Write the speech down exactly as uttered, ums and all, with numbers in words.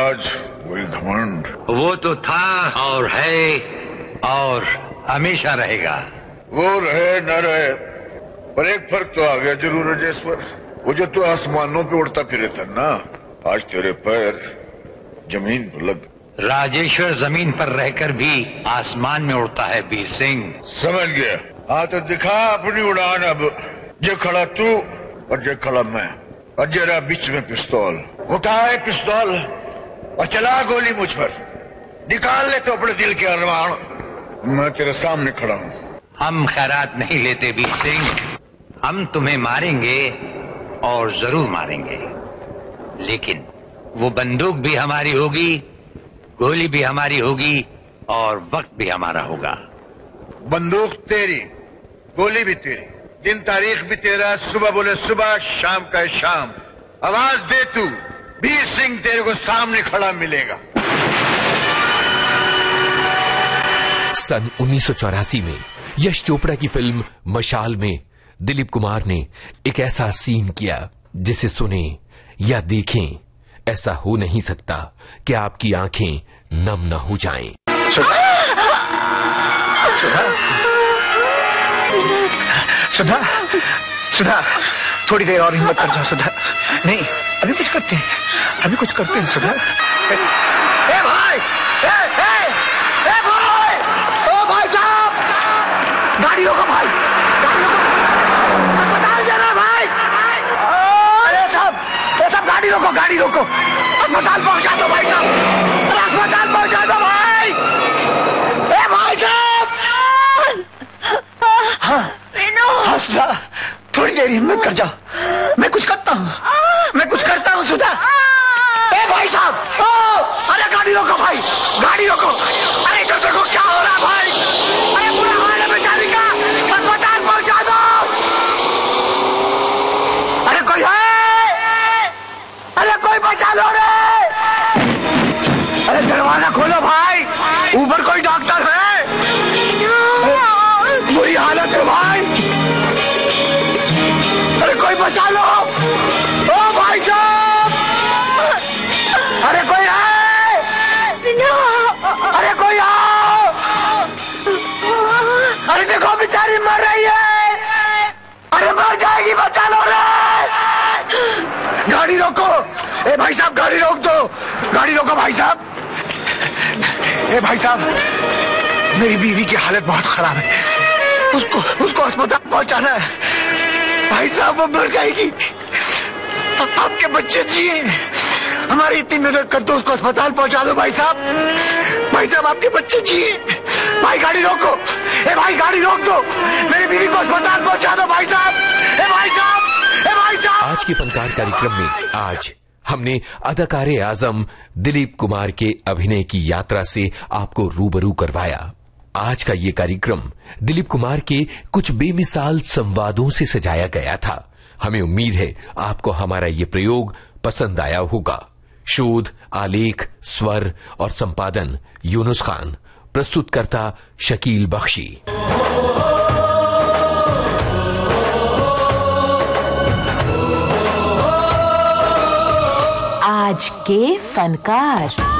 राज, वही घमंड। वो तो था और है और हमेशा रहेगा। वो रहे न रहे, पर एक फर्क तो आ गया जरूर राजेश्वर। वो जो तू आसमानों पे उड़ता फिरे था ना, आज तेरे पैर जमीन पर लग। राजेश्वर जमीन पर रहकर भी आसमान में उड़ता है वीर सिंह। समझ गया। हाँ तो दिखा अपनी उड़ान अब। जे खड़ा तू और जे खड़ा मैं, और जरा बीच में पिस्तौल। उठाए पिस्तौल और चला गोली मुझ पर। निकाल ले तो अपने दिल के अरमान। मैं तेरे सामने खड़ा हूँ। हम खैरात नहीं लेते वीर सिंह। हम तुम्हें मारेंगे और जरूर मारेंगे, लेकिन वो बंदूक भी हमारी होगी, गोली भी हमारी होगी और वक्त भी हमारा होगा। बंदूक तेरी, गोली भी तेरी, दिन तारीख भी तेरा। सुबह बोले सुबह, शाम का शाम। आवाज दे तू, वीर सिंह तेरे को सामने खड़ा मिलेगा। सन उन्नीस सौ चौरासी में यश चोपड़ा की फिल्म मशाल में दिलीप कुमार ने एक ऐसा सीन किया जिसे सुने या देखें ऐसा हो नहीं सकता कि आपकी आंखें नम न हो जाएं। सुधा, सुधा, सुधा, थोड़ी देर और हिम्मत कर जाओ सुधा। नहीं, अभी कुछ करते हैं, अभी कुछ करते हैं सुधा। ए भाई, ए, ए, ए भाई, ओ भाई साहब, गाड़ी रोको भाई, गाड़ी रोको, अस्पताल जाना भाई। अरे साहब, ए साहब गाड़ी रोको, गाड़ी रोको, अस्पताल पहुंचा दो भाई साहब, अस्पताल पहुंचा दो भाई। ए भाई साहब, हाँ, हाँ सुधा, थोड़ी देर हिम्मत कर जाओ, मैं कुछ करता हूँ, मैं कुछ करता हूँ सुधा। ए भाई साहब, ओ, अरे गाड़ी रोको भाई, गाड़ी रोको, अरे इधर देखो क्या हो रहा है भाई, अरे बुरा हाल है बेचारी का, अस्पताल पहुंचा दो। अरे कोई है, अरे कोई बचा लो रे, अरे दरवाजा खोलो भाई, ऊपर कोई डॉक्टर है, बुरी हालत है भाई, अरे कोई बचा लो, ओ भाई साहब, अरे कोई है, अरे कोई आओ, अरे देखो बेचारी मर रही है, अरे मर जाएगी, बचा लो रे। गाड़ी रोको, ए भाई साहब गाड़ी रोक दो, गाड़ी रोको भाई साहब। ए भाई साहब, मेरी बीवी की हालत बहुत खराब है, उसको उसको अस्पताल पहुंचाना है भाई साहब, वो मर जाएगी, आपके बच्चे जिए, हमारी इतनी मदद कर दो, उसको अस्पताल पहुंचा दो भाई साहब, भाई साहब आपके बच्चे जिए, भाई गाड़ी रोको, ए भाई गाड़ी रोक दो, मेरी बीवी को अस्पताल पहुंचा दो भाई साहब, ए भाई साहब, ए भाई साहब। आज के फनकार कार्यक्रम में आज हमने अदाकारे आजम दिलीप कुमार के अभिनय की यात्रा से आपको रूबरू करवाया। आज का ये कार्यक्रम दिलीप कुमार के कुछ बेमिसाल संवादों से सजाया गया था। हमें उम्मीद है आपको हमारा ये प्रयोग पसंद आया होगा। शोध, आलेख, स्वर और संपादन यूनुस खान, प्रस्तुतकर्ता शकील बख्शी। आज के फनकार।